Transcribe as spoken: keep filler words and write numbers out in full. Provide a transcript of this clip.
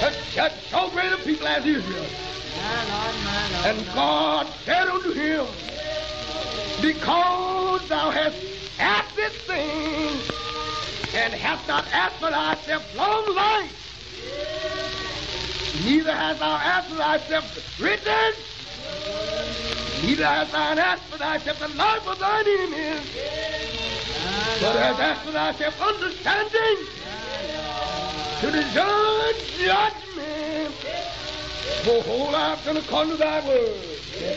such, such so great a people as Israel. My Lord, my Lord. And God said unto him, because thou hast asked this thing, and hast not asked for thyself long life, neither hast thou asked for thyself riches, neither hast thou asked for thyself the life of thine enemies, but hast asked for thyself understanding to discern judgment. Behold, I have done according to thy word.